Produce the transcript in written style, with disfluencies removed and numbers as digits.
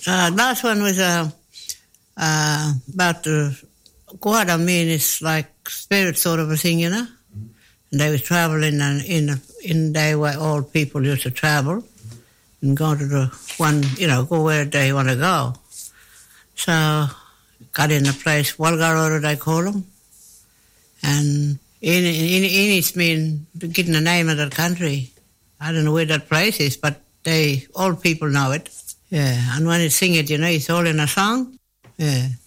Last one was about the Guada means like spirit sort of a thing, you know. And they was travelling in day where old people used to travel and go to the one, you know, go where they want to go. So got in a place, Walgaroa they call them, and in it mean getting the name of that country. I don't know where that place is, but old people know it. Yeah, and when you sing it, you know, it's all in a song. Yeah.